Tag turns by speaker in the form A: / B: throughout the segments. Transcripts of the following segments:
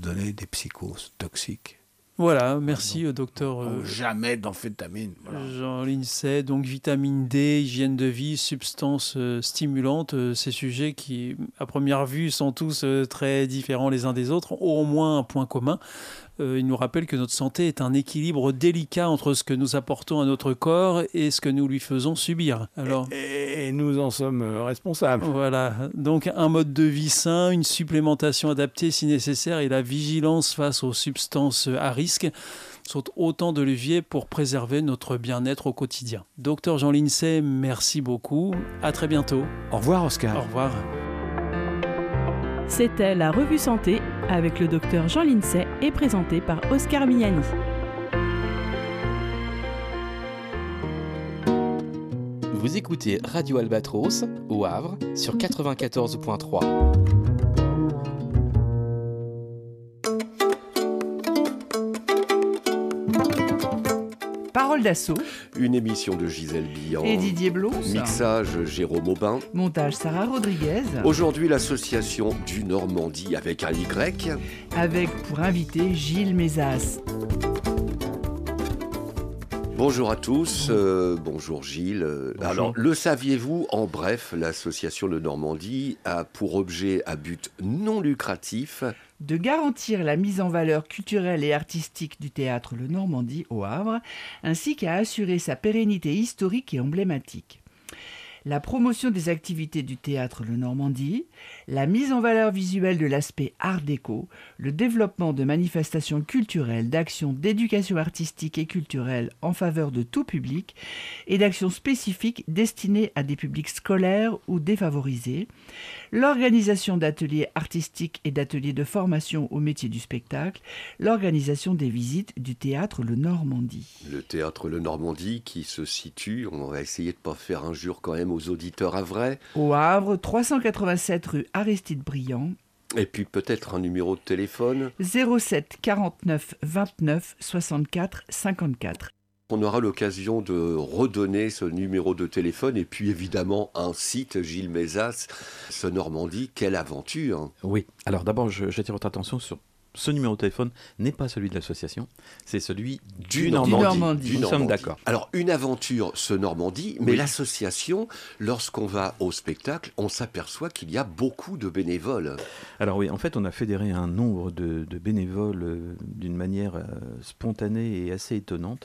A: donner des psychoses toxiques.
B: Voilà, merci docteur
A: jamais d'amphétamine. Voilà.
B: Jean Lincey. Donc vitamine D, hygiène de vie, substances stimulantes, ces sujets qui, à première vue, sont tous très différents les uns des autres, ont au moins un point commun. Il nous rappelle que notre santé est un équilibre délicat entre ce que nous apportons à notre corps et ce que nous lui faisons subir. Alors,
A: et nous en sommes responsables.
B: Voilà, donc un mode de vie sain, une supplémentation adaptée si nécessaire et la vigilance face aux substances à risque sont autant de leviers pour préserver notre bien-être au quotidien. Docteur Jean Lincey, merci beaucoup. À très bientôt.
A: Au revoir Oscar.
B: Au revoir.
C: C'était la Revue Santé avec le docteur Jean Lincey et présenté par Oscar Miani.
D: Vous écoutez Radio Albatros au Havre sur 94.3.
E: Parole d'assaut.
F: Une émission de Gisèle Billan
E: et Didier Blons.
F: Mixage Jérôme Aubin.
E: Montage Sarah Rodriguez.
F: Aujourd'hui, l'association du Normandie avec un Y.
E: Avec pour invité Gilles Mézas.
F: Bonjour à tous, bonjour Gilles.
B: Bonjour.
F: Alors, le saviez-vous, en bref, l'association de Normandie a pour objet à but non lucratif
E: de garantir la mise en valeur culturelle et artistique du théâtre Le Normandie au Havre, ainsi qu'à assurer sa pérennité historique et emblématique. La promotion des activités du théâtre Le Normandie, la mise en valeur visuelle de l'aspect art déco, le développement de manifestations culturelles, d'actions d'éducation artistique et culturelle en faveur de tout public et d'actions spécifiques destinées à des publics scolaires ou défavorisés, l'organisation d'ateliers artistiques et d'ateliers de formation au métier du spectacle, l'organisation des visites du théâtre Le Normandie.
F: Le théâtre Le Normandie qui se situe, on va essayer de ne pas faire injure quand même aux auditeurs havrais.
E: Au Havre, 387 rue Aristide Briand.
F: Et puis peut-être un numéro de téléphone.
E: 07 49 29 64 54.
F: On aura l'occasion de redonner ce numéro de téléphone et puis évidemment un site, Gilles Mézas, ce Normandie, quelle aventure.
G: Oui, alors d'abord j'attire votre attention sur ce numéro de téléphone n'est pas celui de l'association, c'est celui du Normandie. Nous sommes d'accord.
F: Alors, une aventure, ce Normandie, mais oui. L'association, lorsqu'on va au spectacle, on s'aperçoit qu'il y a beaucoup de bénévoles.
G: Alors oui, en fait, on a fédéré un nombre de bénévoles d'une manière spontanée et assez étonnante.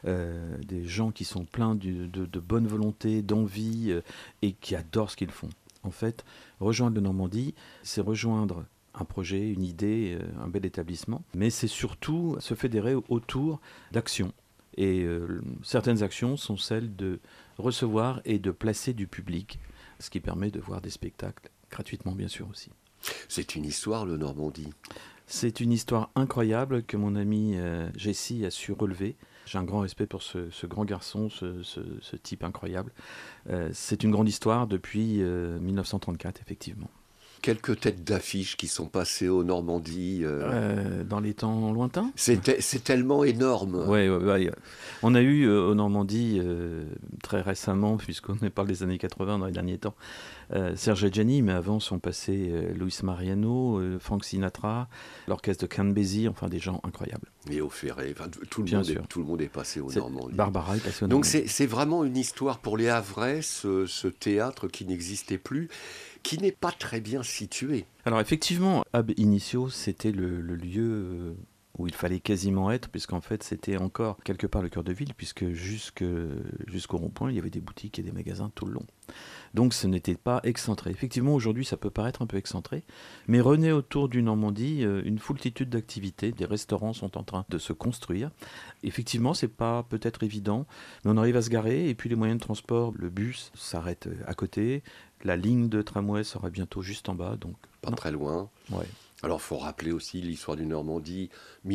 G: Des gens qui sont pleins de bonne volonté, d'envie et qui adorent ce qu'ils font. En fait, rejoindre le Normandie, c'est rejoindre un projet, une idée, un bel établissement, mais c'est surtout se fédérer autour d'actions. Et certaines actions sont celles de recevoir et de placer du public, ce qui permet de voir des spectacles, gratuitement bien sûr aussi.
F: C'est une histoire, le Normandie.
G: C'est une histoire incroyable que mon ami Jessie a su relever. J'ai un grand respect pour ce grand garçon, ce type incroyable. C'est une grande histoire depuis 1934, effectivement.
F: Quelques têtes d'affiche qui sont passées au Normandie.
G: Dans les temps lointains.
F: C'est tellement énorme.
G: Ouais. On a eu au Normandie très récemment, puisqu'on parle des années 80 dans les derniers temps, Serge Adjani, mais avant sont passés Luis Mariano, Frank Sinatra, l'orchestre de Count Basie, enfin des gens incroyables.
F: Et au Ferré, enfin, tout le monde est passé au Normandie.
G: Barbara est passée au
F: Normandie.
G: Donc
F: c'est vraiment une histoire pour les Havrais, ce théâtre qui n'existait plus, qui n'est pas très bien situé.
G: Alors effectivement, Ab Initio, c'était le lieu où il fallait quasiment être, puisqu'en fait c'était encore quelque part le cœur de ville, puisque jusqu'au rond-point, il y avait des boutiques et des magasins tout le long. Donc ce n'était pas excentré. Effectivement, aujourd'hui, ça peut paraître un peu excentré, mais renaît autour du Normandie une foultitude d'activités. Des restaurants sont en train de se construire. Effectivement, c'est pas peut-être évident, mais on arrive à se garer, et puis les moyens de transport, le bus s'arrête à côté, la ligne de tramway sera bientôt juste en bas, donc
F: pas très loin.
G: Ouais.
F: Alors, il faut rappeler aussi l'histoire du Normandie.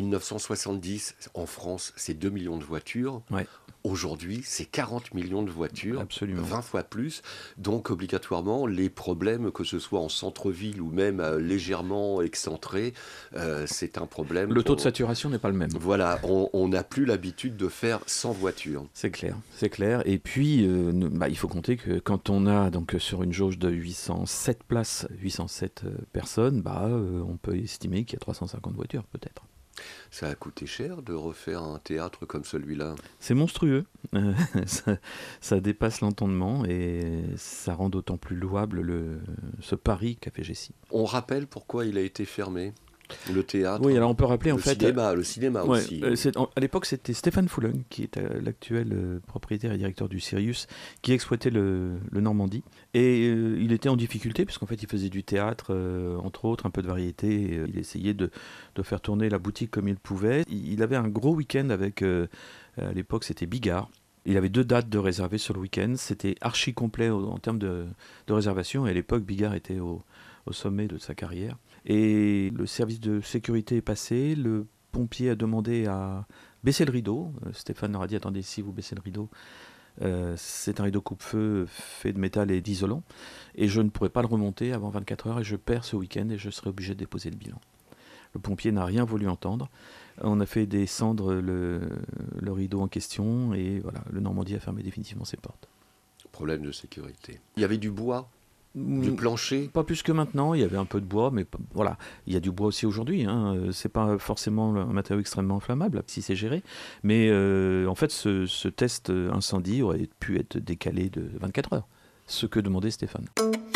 F: 1970, en France, c'est 2 millions de voitures.
G: Ouais.
F: Aujourd'hui, c'est 40 millions de voitures.
G: Absolument.
F: 20 fois plus. Donc, obligatoirement, les problèmes, que ce soit en centre-ville ou même légèrement excentré, c'est un problème.
G: Le taux de saturation n'est pas le même.
F: Voilà, on n'a plus l'habitude de faire sans voiture.
G: C'est clair. Et puis, il faut compter que quand on a, donc, sur une jauge de 807 places, 807 personnes, on peut estimer qu'il y a 350 voitures, peut-être.
F: Ça a coûté cher de refaire un théâtre comme celui-là.
G: C'est monstrueux, ça dépasse l'entendement et ça rend d'autant plus louable ce pari qu'a fait Jessie.
F: On rappelle pourquoi il a été fermé, le théâtre.
G: Oui, alors on peut rappeler en fait...
F: Le cinéma aussi.
G: À l'époque, c'était Stéphane Foulon, qui est l'actuel propriétaire et directeur du Sirius, qui exploitait le Normandie. Et il était en difficulté, puisqu'en fait, il faisait du théâtre, entre autres, un peu de variété. Et, il essayait de faire tourner la boutique comme il pouvait. Il avait un gros week-end avec, à l'époque, c'était Bigard. Il avait 2 dates de réservées sur le week-end. C'était archi complet en termes de réservation. Et à l'époque, Bigard était au sommet de sa carrière. Et le service de sécurité est passé. Le pompier a demandé à baisser le rideau. Stéphane leur a dit, attendez, si vous baissez le rideau, c'est un rideau coupe-feu fait de métal et d'isolant. Et je ne pourrai pas le remonter avant 24 heures et je perds ce week-end et je serai obligé de déposer le bilan. Le pompier n'a rien voulu entendre. On a fait descendre le rideau en question et voilà, le Normandie a fermé définitivement ses portes.
F: Problème de sécurité. Il y avait du bois, du plancher.
G: Pas plus que maintenant, il y avait un peu de bois, mais voilà, il y a du bois aussi aujourd'hui. C'est pas forcément un matériau extrêmement inflammable si c'est géré, mais en fait, ce test incendie aurait pu être décalé de 24 heures, ce que demandait Stéphane.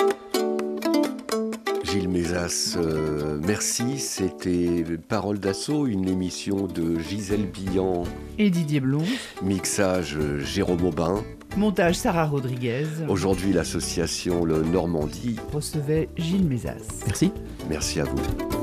F: Gilles Mézas, merci. C'était Parole d'Assaut, une émission de Gisèle Billan
E: et Didier Blon.
F: Mixage Jérôme Aubin.
E: Montage Sarah Rodriguez.
F: Aujourd'hui, l'association Le Normandie
E: recevait Gilles Mézas.
G: Merci.
F: Merci à vous.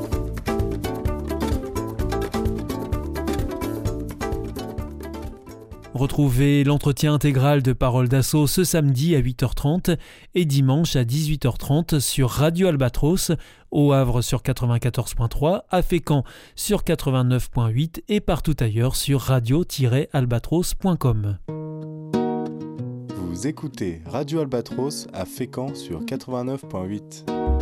B: Retrouvez l'entretien intégral de Parole d'Assaut ce samedi à 8h30 et dimanche à 18h30 sur Radio Albatros, au Havre sur 94.3, à Fécamp sur 89.8 et partout ailleurs sur radio-albatros.com.
H: Vous écoutez Radio Albatros à Fécamp sur 89.8.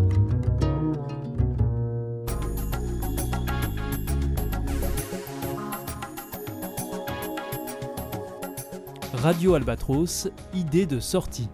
B: Radio Albatros, idée de sortie.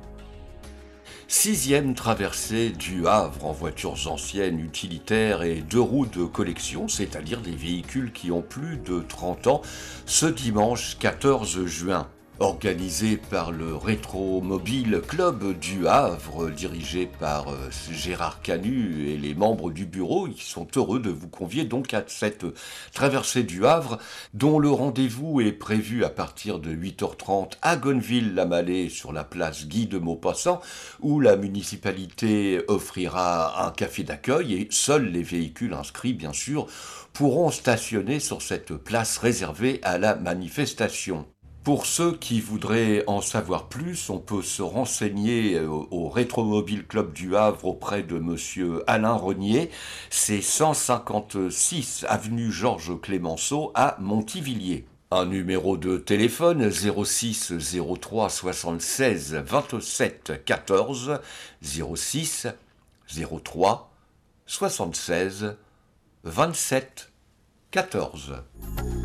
F: 6e traversée du Havre en voitures anciennes, utilitaires et 2 roues de collection, c'est-à-dire des véhicules qui ont plus de 30 ans, ce dimanche 14 juin. Organisé par le Rétromobile Club du Havre, dirigé par Gérard Canu et les membres du bureau, ils sont heureux de vous convier donc à cette traversée du Havre, dont le rendez-vous est prévu à partir de 8h30 à Gonneville-la-Mallet sur la place Guy de Maupassant, où la municipalité offrira un café d'accueil et seuls les véhicules inscrits, bien sûr, pourront stationner sur cette place réservée à la manifestation. Pour ceux qui voudraient en savoir plus, on peut se renseigner au Rétromobile Club du Havre auprès de monsieur Alain Renier. C'est 156 avenue Georges Clémenceau à Montivilliers. Un numéro de téléphone 06 03 76 27 14 06 03 76 27 14.